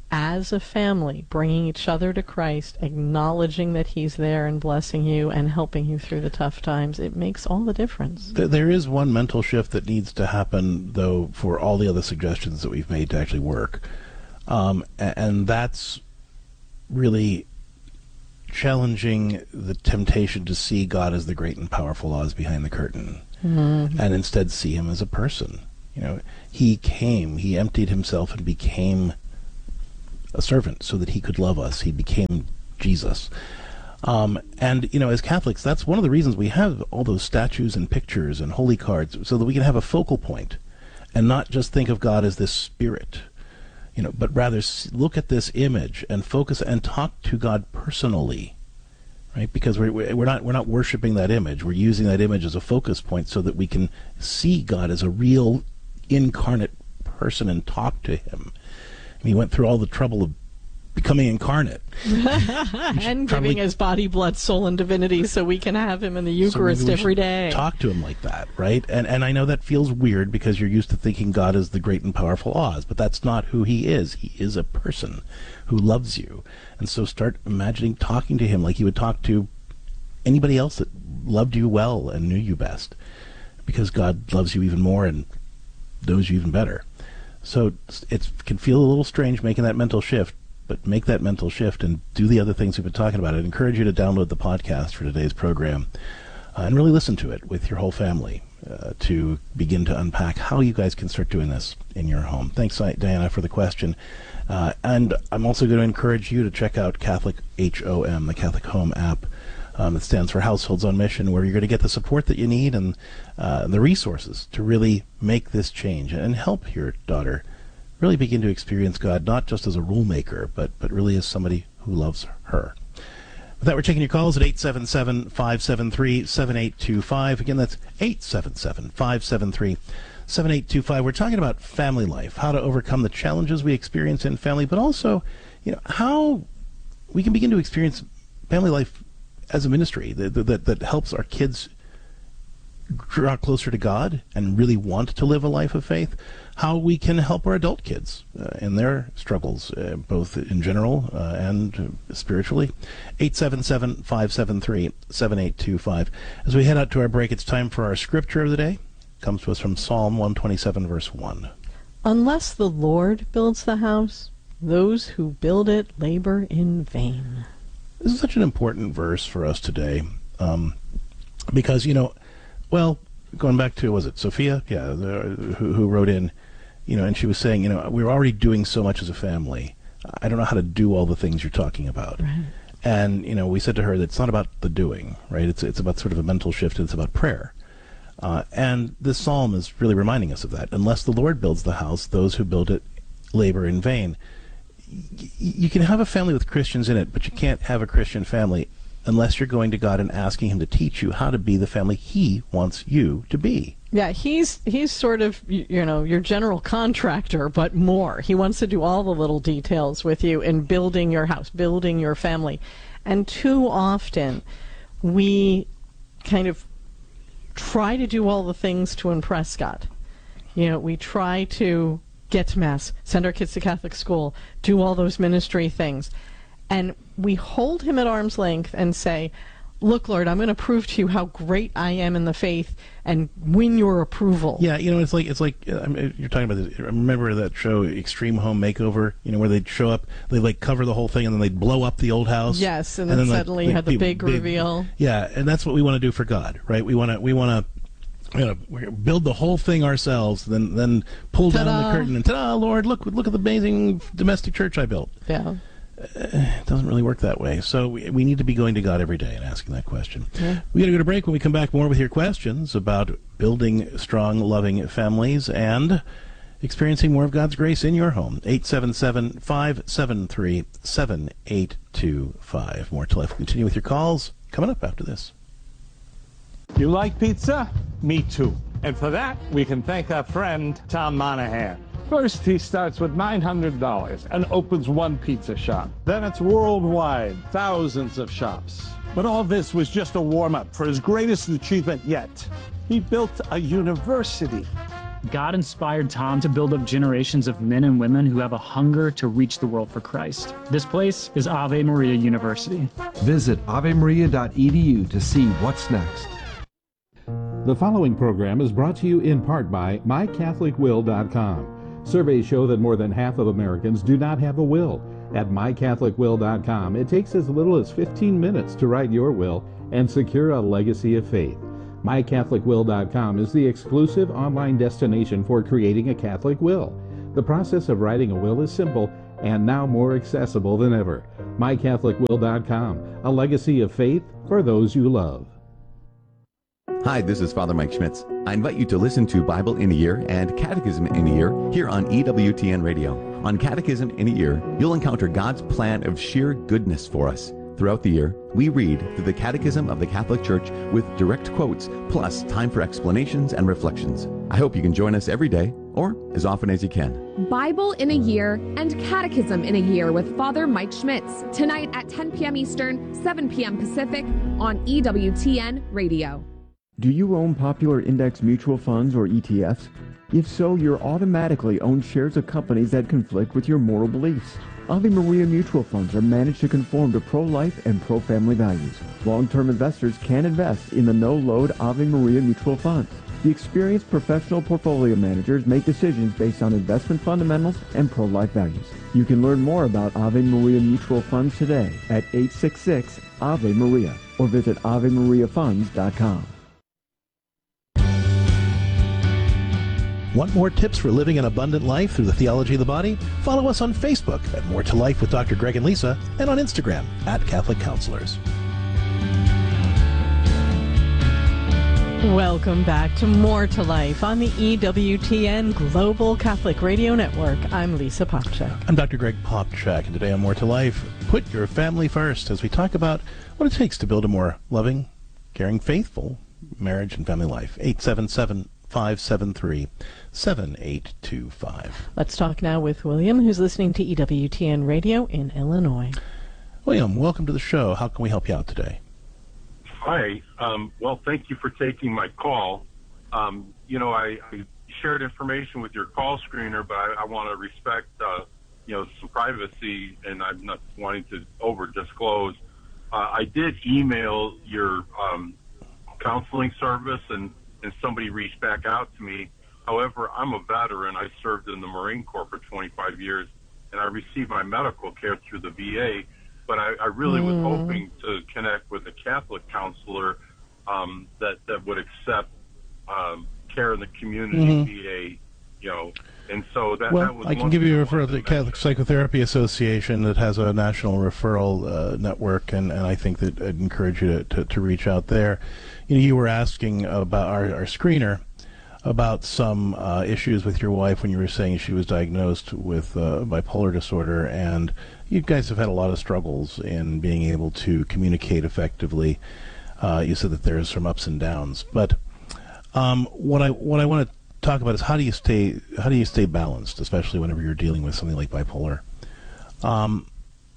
as a family, bringing each other to Christ, acknowledging that he's there and blessing you and helping you through the tough times, it makes all the difference. There is one mental shift that needs to happen, though, for all the other suggestions that we've made to actually work. Um, and that's really challenging the temptation to see God as the great and powerful Oz behind the curtain, mm-hmm. and instead see him as a person. You know, he came, he emptied himself and became a servant so that he could love us. He became Jesus. Um, and, you know, as Catholics, that's one of the reasons we have all those statues and pictures and holy cards, so that we can have a focal point and not just think of God as this spirit, you know, but rather look at this image and focus and talk to God personally, right? Because we're, we're not we're not worshiping that image. We're using that image as a focus point so that we can see God as a real incarnate person and talk to him. And he went through all the trouble of becoming incarnate. And giving his body, blood, soul, and divinity so we can have him in the Eucharist so every day. Talk to him like that, right? And and I know that feels weird because you're used to thinking God is the great and powerful Oz, but that's not who he is. He is a person who loves you. And so start imagining talking to him like you would talk to anybody else that loved you well and knew you best, because God loves you even more and knows you even better. So it can feel a little strange making that mental shift, but make that mental shift and do the other things we've been talking about. I'd encourage you to download the podcast for today's program uh, and really listen to it with your whole family uh, to begin to unpack how you guys can start doing this in your home. Thanks, Diana, for the question. Uh, and I'm also going to encourage you to check out Catholic H O M, the Catholic Home app. Um, it stands for Households on Mission, where you're going to get the support that you need and uh, the resources to really make this change and help your daughter really begin to experience God, not just as a rule maker, but, but really as somebody who loves her. With that, we're taking your calls at eight seven seven, five seven three, seven eight two five. Again, that's eight seven seven, five seven three, seven eight two five. We're talking about family life, how to overcome the challenges we experience in family, but also, you know, how we can begin to experience family life as a ministry that, that, that helps our kids draw closer to God and really want to live a life of faith. How we can help our adult kids uh, in their struggles, uh, both in general uh, and uh, spiritually. eight seven seven, five seven three, seven eight two five. As we head out to our break, it's time for our scripture of the day. It comes to us from Psalm one twenty-seven, verse one. Unless the Lord builds the house, those who build it labor in vain. This is such an important verse for us today um, because, you know, well, going back to, was it Sophia? Yeah, the, who, who wrote in, you know, and she was saying, you know, we're already doing so much as a family. I don't know how to do all the things you're talking about. Right. And, you know, we said to her that it's not about the doing, right? It's it's about sort of a mental shift. It's about prayer. Uh, and this psalm is really reminding us of that. Unless the Lord builds the house, those who build it labor in vain. Y- you can have a family with Christians in it, but you can't have a Christian family unless you're going to God and asking him to teach you how to be the family he wants you to be. Yeah, he's he's sort of, you know, your general contractor, but more. He wants to do all the little details with you in building your house, building your family. And too often we kind of try to do all the things to impress God. You know, we try to get to Mass, send our kids to Catholic school, do all those ministry things. And we hold him at arm's length and say, look, Lord, I'm going to prove to you how great I am in the faith and win your approval. Yeah, you know, it's like, it's like uh, I mean, you're talking about this. Remember that show, Extreme Home Makeover, you know, where they'd show up, they'd like cover the whole thing and then they'd blow up the old house. Yes, and, and then, then suddenly like, you had the big, big reveal. Yeah, and that's what we want to do for God, right? We want to, we want to, you know, build the whole thing ourselves, then then pull ta-da. down the curtain and ta-da, Lord, look, look at the amazing domestic church I built. Yeah. It doesn't really work that way. So we, we need to be going to God every day and asking that question. Yeah. We got to go to break. When we come back, more with your questions about building strong, loving families and experiencing more of God's grace in your home. eight seven seven, five seven three, seven eight two five. More to life. We'll continue with your calls coming up after this. You like pizza? Me too. And for that, we can thank our friend Tom Monahan. First, he starts with nine hundred dollars and opens one pizza shop. Then it's worldwide, thousands of shops. But all this was just a warm-up for his greatest achievement yet. He built a university. God inspired Tom to build up generations of men and women who have a hunger to reach the world for Christ. This place is Ave Maria University. Visit ave maria dot e d u to see what's next. The following program is brought to you in part by my catholic will dot com. Surveys show that more than half of Americans do not have a will. At my catholic will dot com, it takes as little as fifteen minutes to write your will and secure a legacy of faith. my catholic will dot com is the exclusive online destination for creating a Catholic will. The process of writing a will is simple and now more accessible than ever. my catholic will dot com, a legacy of faith for those you love. Hi, this is Father Mike Schmitz. I invite you to listen to Bible in a Year and Catechism in a Year here on E W T N Radio. On Catechism in a Year, you'll encounter God's plan of sheer goodness for us. Throughout the year, we read through the Catechism of the Catholic Church with direct quotes, plus time for explanations and reflections. I hope you can join us every day, or as often as you can. Bible in a Year and Catechism in a Year with Father Mike Schmitz, tonight at ten p.m. Eastern, seven p.m. Pacific on E W T N Radio. Do you own popular index mutual funds or E T Fs? If so, you're automatically own shares of companies that conflict with your moral beliefs. Ave Maria mutual funds are managed to conform to pro-life and pro-family values. Long-term investors can invest in the no-load Ave Maria mutual funds. The experienced professional portfolio managers make decisions based on investment fundamentals and pro-life values. You can learn more about Ave Maria mutual funds today at eight six six Ave Maria or visit ave maria funds dot com. Want more tips for living an abundant life through the theology of the body? Follow us on Facebook at More to Life with Doctor Greg and Lisa, and on Instagram at Catholic Counselors. Welcome back to More to Life on the E W T N Global Catholic Radio Network. I'm Lisa Popchak. I'm Doctor Greg Popchak, and today on More to Life, put your family first as we talk about what it takes to build a more loving, caring, faithful marriage and family life. eight seven seven, five seven three, seven eight two five. Let's talk now with William, who's listening to E W T N Radio in Illinois. William, welcome to the show. How can we help you out today? Hi. Um, well, thank you for taking my call. Um, you know, I, I shared information with your call screener, but I, I want to respect, uh, you know, some privacy, and I'm not wanting to over-disclose. Uh, I did email your um, counseling service, and, and somebody reached back out to me. However, I'm a veteran. I served in the Marine Corps for twenty-five years, and I received my medical care through the V A. But I, I really mm. was hoping to connect with a Catholic counselor um, that, that would accept um, care in the community mm-hmm. V A, you know. And so that, well, that was I can give you a referral to the Catholic Psychotherapy Association that has a national referral uh, network, and, and I think that I'd encourage you to, to, to reach out there. You know, you were asking about our, our screener about some uh, issues with your wife when you were saying she was diagnosed with uh, bipolar disorder, and you guys have had a lot of struggles in being able to communicate effectively. Uh, you said that there's some ups and downs, but um, what I what I want to talk about is how do you stay how do you stay balanced, especially whenever you're dealing with something like bipolar. Um,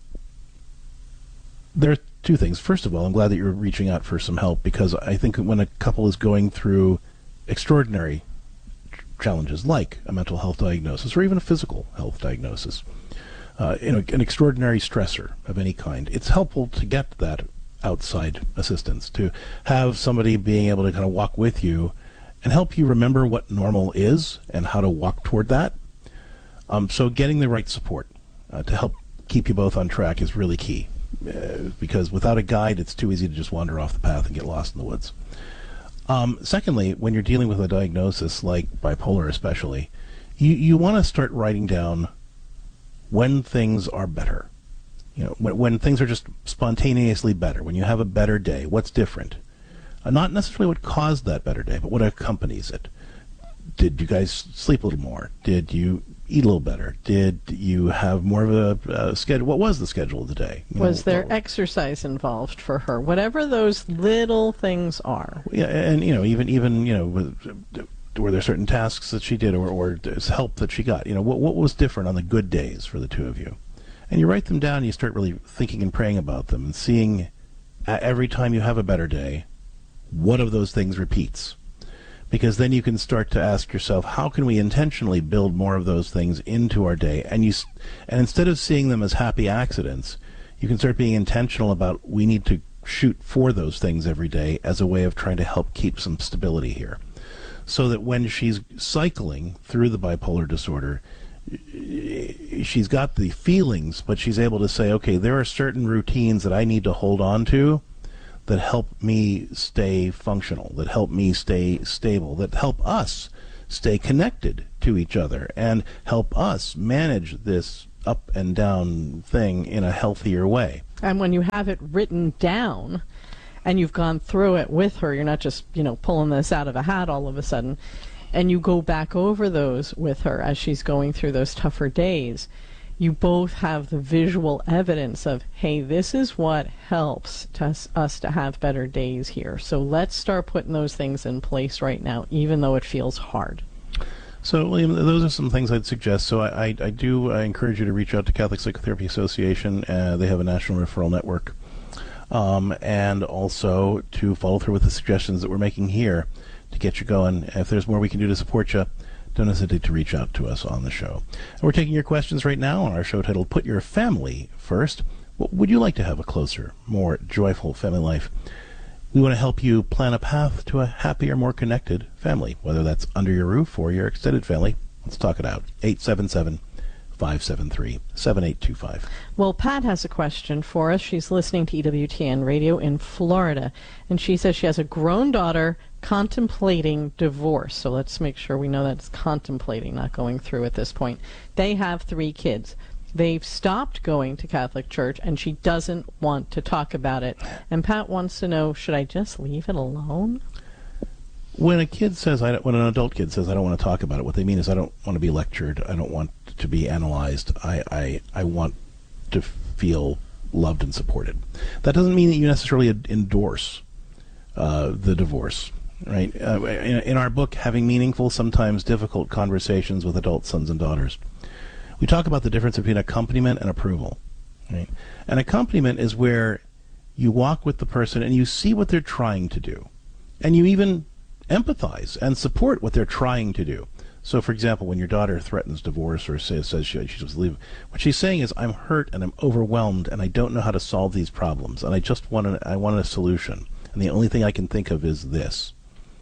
there are two things. First of all, I'm glad that you're reaching out for some help, because I think when a couple is going through extraordinary challenges like a mental health diagnosis or even a physical health diagnosis, uh, you know, an extraordinary stressor of any kind, it's helpful to get that outside assistance, to have somebody being able to kind of walk with you and help you remember what normal is and how to walk toward that. Um, so getting the right support uh, to help keep you both on track is really key, uh, because without a guide, it's too easy to just wander off the path and get lost in the woods. Um, secondly, when you're dealing with a diagnosis like bipolar especially, you, you want to start writing down when things are better. You know, when, when things are just spontaneously better, when you have a better day, what's different? Uh, not necessarily what caused that better day, but what accompanies it. Did you guys sleep a little more? Did you eat a little better? Did you have more of a uh, schedule? What was the schedule of the day? You was know, there well, exercise involved for her? Whatever those little things are. Yeah, and you know, even even you know, were there certain tasks that she did, or or help that she got? You know, what what was different on the good days for the two of you? And you write them down. And you start really thinking and praying about them, and seeing uh, every time you have a better day, what of those things repeats. Because then you can start to ask yourself, how can we intentionally build more of those things into our day? And you, and instead of seeing them as happy accidents, you can start being intentional about, we need to shoot for those things every day as a way of trying to help keep some stability here. So that when she's cycling through the bipolar disorder, she's got the feelings, but she's able to say, okay, there are certain routines that I need to hold on to that help me stay functional, that help me stay stable, that help us stay connected to each other and help us manage this up and down thing in a healthier way. And when you have it written down and you've gone through it with her, you're not just, you know, pulling this out of a hat all of a sudden, and you go back over those with her as she's going through those tougher days, you both have the visual evidence of, hey, this is what helps to us, us to have better days here. So let's start putting those things in place right now, even though it feels hard. So, William, those are some things I'd suggest. So I, I, I do I encourage you to reach out to Catholic Psychotherapy Association. Uh, they have a national referral network. Um, and also to follow through with the suggestions that we're making here to get you going. If there's more we can do to support you, don't hesitate to reach out to us on the show. And we're taking your questions right now on our show titled Put Your Family First. What would you like to have a closer, more joyful family life? We want to help you plan a path to a happier, more connected family, whether that's under your roof or your extended family. Let's talk it out. eight seven seven, five seven three, seven eight two five. Well, Pat has a question for us. She's listening to E W T N Radio in Florida, and she says she has a grown daughter contemplating divorce. So let's make sure we know that it's contemplating, not going through at this point. They have three kids. They've stopped going to Catholic Church, and she doesn't want to talk about it. And Pat wants to know, should I just leave it alone? When a kid says, I don't, when an adult kid says, I don't want to talk about it, what they mean is, I don't want to be lectured. I don't want to be analyzed. I, I, I want to feel loved and supported. That doesn't mean that you necessarily endorse uh, the divorce. Right. Uh, in, in our book, Having Meaningful, Sometimes Difficult Conversations with Adult Sons and Daughters, we talk about the difference between accompaniment and approval. Right? An accompaniment is where you walk with the person and you see what they're trying to do, and you even empathize and support what they're trying to do. So, for example, when your daughter threatens divorce or says, says she, she's leaving, what she's saying is, I'm hurt and I'm overwhelmed and I don't know how to solve these problems, and I just want a, I want a solution, and the only thing I can think of is this.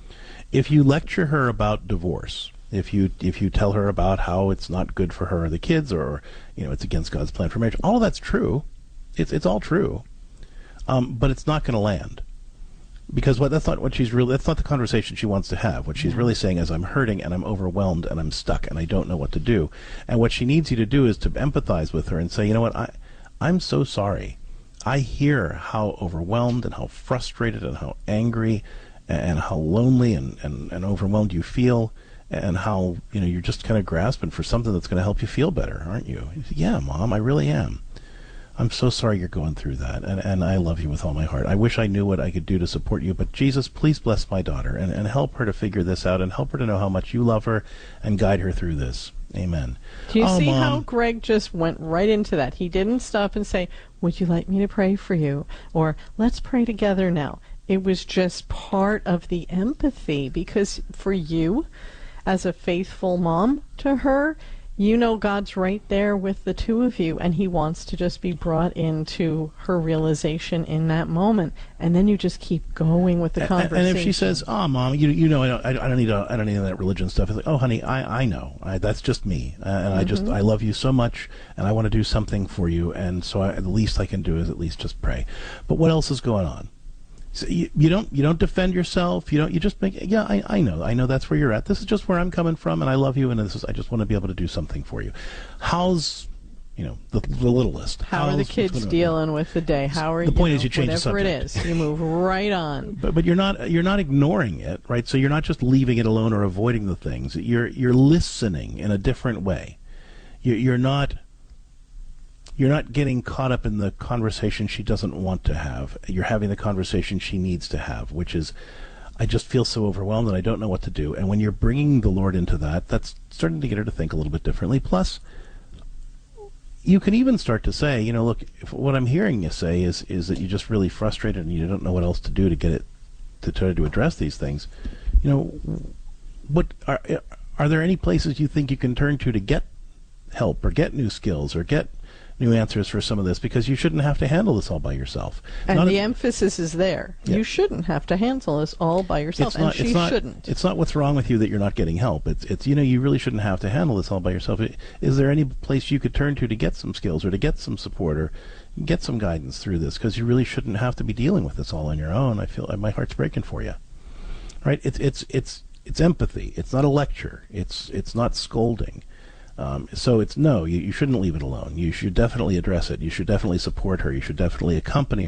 If you lecture her about divorce, if you if you tell her about how it's not good for her or the kids, or you know it's against God's plan for marriage, all of that's true. It's it's all true, um, but it's not going to land, because what that's not what she's really that's not the conversation she wants to have. What she's really saying is, I'm hurting and I'm overwhelmed and I'm stuck and I don't know what to do. And what she needs you to do is to empathize with her and say, you know what, I I'm so sorry. I hear how overwhelmed and how frustrated and how angry and how lonely and, and, and overwhelmed you feel, and how, you know, you're just kind of grasping for something that's going to help you feel better, aren't you? You say, yeah, Mom, I really am. I'm so sorry you're going through that, and, and I love you with all my heart. I wish I knew what I could do to support you, but Jesus, please bless my daughter and, and help her to figure this out, and help her to know how much you love her and guide her through this. Amen. Do you oh, see Mom. how Greg just went right into that? He didn't stop and say, would you like me to pray for you? Or let's pray together now. It was just part of the empathy, because for you, as a faithful mom to her, you know God's right there with the two of you, and he wants to just be brought into her realization in that moment. And then you just keep going with the conversation. And if she says, "Oh, Mom, you you know I don't, I don't need a, I don't need that religion stuff," it's like, "Oh, honey, I I know. I, that's just me, uh, and mm-hmm. I just I love you so much, and I want to do something for you, and so I, the least I can do is at least just pray." But what else is going on? So you, you don't you don't defend yourself. You don't. You just make. Yeah, I, I know. I know that's where you're at. This is just where I'm coming from, and I love you, and this is. I just want to be able to do something for you. How's, you know, the, the littlest? How How's, are the kids dealing with the day? How are the you? point know, is, you change the whatever subject. it is, you move right on. But but you're not you're not ignoring it, right? So you're not just leaving it alone or avoiding the things. You're you're listening in a different way. You're, you're not. You're not getting caught up in the conversation she doesn't want to have. You're having the conversation she needs to have, which is, I just feel so overwhelmed and I don't know what to do. And when you're bringing the Lord into that, that's starting to get her to think a little bit differently. Plus, you can even start to say, you know, look, if what I'm hearing you say is is that you're just really frustrated and you don't know what else to do to get it, to try to address these things. you know, what are are there any places you think you can turn to to get help or get new skills or get new answers for some of this? Because you shouldn't have to handle this all by yourself. And Not the a, emphasis is there. Yeah. You shouldn't have to handle this all by yourself, it's and not, she it's not, shouldn't. It's not what's wrong with you that you're not getting help. It's, it's you know, you really shouldn't have to handle this all by yourself. Is there any place you could turn to to get some skills or to get some support or get some guidance through this? Because you really shouldn't have to be dealing with this all on your own. I feel my heart's breaking for you. Right? It's it's it's it's empathy. It's not a lecture. It's it's not scolding. Um, so it's no, you, you shouldn't leave it alone. You should definitely address it. You should definitely support her. You should definitely accompany